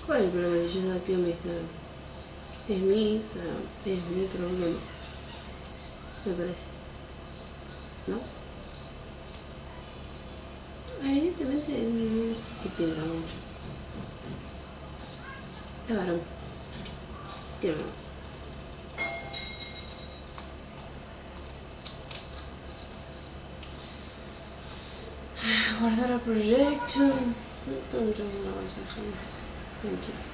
¿Cuál es el problema si yo desactivo mi Instagram? Es mi Instagram, es mi problema. Me parece. ¿No? Evidentemente no sé si piensa mucho. Es varón. Tiene varón. Guardar el proyecto. No tengo mucho más. Thank you.